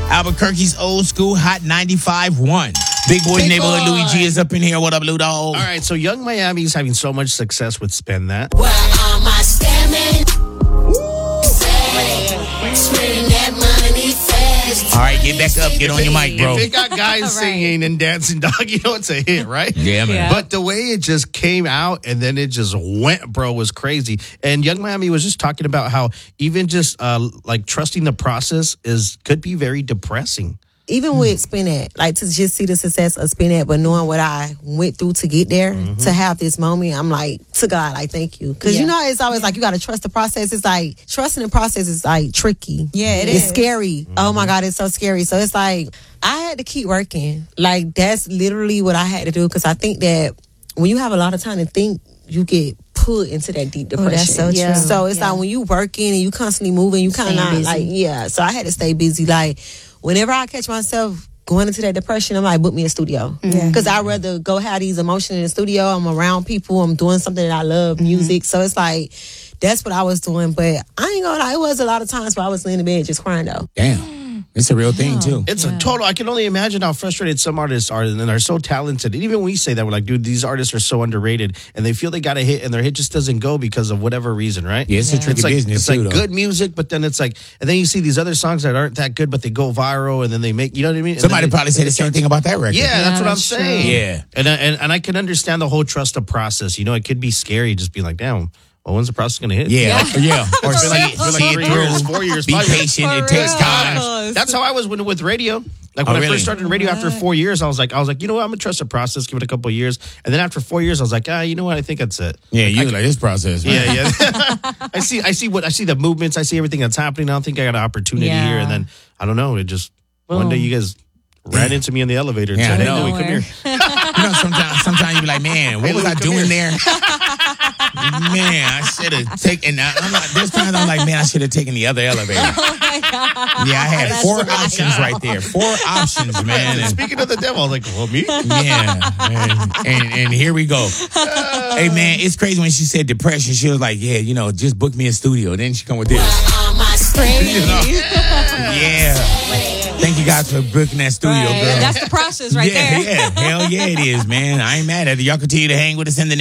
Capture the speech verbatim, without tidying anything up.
Albuquerque's old school hot ninety-five point one. Big Boy's Big neighborhood. Boy. Louis G is up in here. What up, Lou Dog? All right, so Young Miami is having so much success with Spend That. Where are my scamming? Spending that money fast. All right, get back up. Get on your mic, bro. If it got guys Right. singing and dancing, dog, you know it's a hit, right? Yeah, man. Yeah. But the way it just came out and then it just went, bro, was crazy. And Young Miami was just talking about how even just uh, like trusting the process is could be very depressing. Even with Spin It, like to just see the success of Spin It, but knowing what I went through to get there, Mm-hmm. to have this moment, I'm like, to God, like, thank you. Because, Yeah. you know, it's always like, you got to trust the process. It's like, trusting the process is like tricky. Yeah, it it's is. scary. Mm-hmm. Oh my God, it's so scary. So it's like, I had to keep working. Like, that's literally what I had to do. Because I think that when you have a lot of time to think, you get put into that deep depression. Oh, that's so yeah. true. So it's Yeah. like when you working and you constantly moving, you kind Staying of busy. like, yeah. So I had to stay busy. Like, whenever I catch myself going into that depression, I'm like, book me a studio. Yeah. Because I'd rather go have these emotions in the studio. I'm around people. I'm doing something that I love, music. So it's like, that's what I was doing. But I ain't gonna lie, it was a lot of times where I was laying in bed just crying though. Damn. It's a real thing, too. It's a total. I can only imagine how frustrated some artists are, and they're so talented. And even when we say that, we're like, dude, these artists are so underrated, and they feel they got a hit, and their hit just doesn't go because of whatever reason, right? Yeah, it's a tricky It's like, business, it's too, like though. good music, but then it's like, and then you see these other songs that aren't that good, but they go viral, and then they make, you know what I mean? And Somebody then they- probably said the same thing about that record. Yeah, that's Yeah, what I'm that's true. saying. Yeah. and I, and and I can understand the whole trust the process. You know, it could be scary, just being like, damn. Well, when's the process going to hit? Yeah, yeah. yeah. Or It's see been like, it, it's been see like it three through. years, four years, Be five years. patient. For It takes real. time. That's how I was when with radio. Like Oh, when I really? first started in radio after four years, I was like, I was like, you know what, I'm gonna trust the process, give it a couple of years, and then after four years, I was like, ah, you know what, I think that's it. Yeah, you I, like this process, man. yeah, yeah. I see, I see what I see the movements, I see everything that's happening. I don't think I got an opportunity Yeah. here, and then I don't know, it just one day you guys ran into me in the elevator and Yeah, said, I hey, know. Louis, come here. You know, sometimes, sometimes you be like, man, what Hey, was Lou, I come doing here. there? Man, I should have taken. I'm like, there's times I'm like, man, I should have taken the other elevator. Oh my God. Yeah, I had That's four right. options right there. Four options, man. And, Speaking of the devil, I was like, well, me? yeah, and, and and here we go. Hey, man, it's crazy when she said depression. She was like, yeah, you know, just book me a studio. Then she come with this. All my You know? Yeah. Thank you guys for booking that studio, Right. girl. That's the process right yeah, there. yeah, hell yeah, it is, man. I ain't mad at it. Y'all continue to hang with us in the